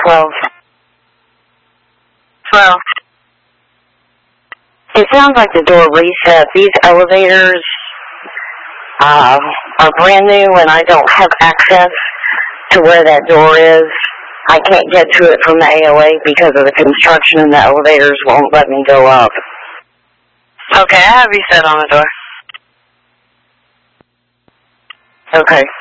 12. 12. It sounds like the door reset. These elevators are brand new and I don't have access to where that door is. I can't get to it from the AOA because of the construction and the elevators won't let me go up. Okay, I have reset on the door. Okay.